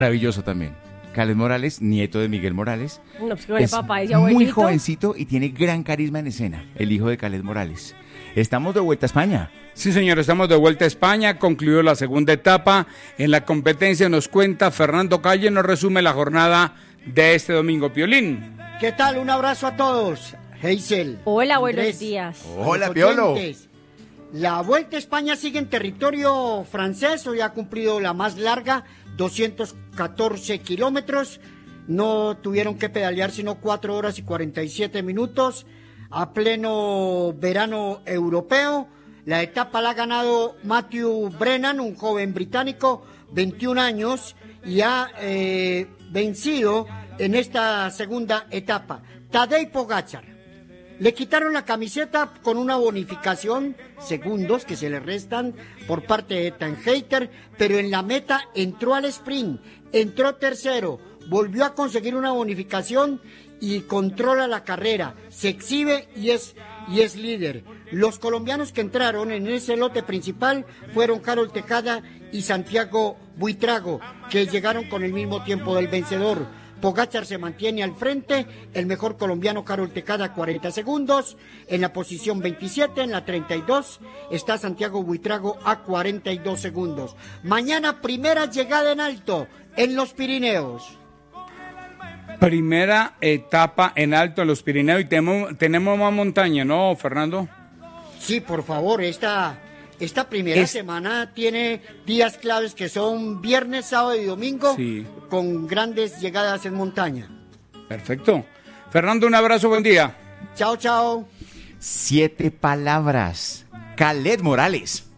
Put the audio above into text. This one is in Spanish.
Maravilloso también. Caled Morales, nieto de Miguel Morales. No, pues que Es papá, ese abuelito. muy jovencito y tiene gran carisma en escena, el hijo de Caled Morales. Estamos de vuelta a España. Sí, señor, estamos de vuelta a España, concluyó la segunda etapa. En la competencia nos cuenta Fernando Calle, nos resume la jornada de este domingo. Piolín. ¿Qué tal? Un abrazo a todos. Hazel. Hola, buenos Andrés, días. Hola, los Piolo. oyentes. La Vuelta a España sigue en territorio francés, hoy ha cumplido la más larga, 214 kilómetros. No tuvieron que pedalear sino 4 horas y 47 minutos a pleno verano europeo. La etapa la ha ganado Matthew Brennan, un joven británico, 21 años, y ha vencido en esta segunda etapa. Tadej Pogačar. Le quitaron la camiseta con una bonificación, segundos que se le restan por parte de Ethan Hayter, pero en la meta entró al sprint, entró tercero, volvió a conseguir una bonificación y controla la carrera, se exhibe y es líder. Los colombianos que entraron en ese lote principal fueron Carol Tejada y Santiago Buitrago, que llegaron con el mismo tiempo del vencedor. Pogačar se mantiene al frente, el mejor colombiano Carol Tejada 40 segundos, en la posición 27, en la 32 está Santiago Buitrago a 42 segundos. Mañana primera llegada en alto en los Pirineos. Primera etapa en alto en los Pirineos y tenemos más montaña, ¿no, Fernando? Sí, por favor, esta primera semana tiene días claves que son viernes, sábado y domingo, sí, con grandes llegadas en montaña. Perfecto. Fernando, un abrazo, buen día. Chao, chao. 7 palabras. Caled Morales.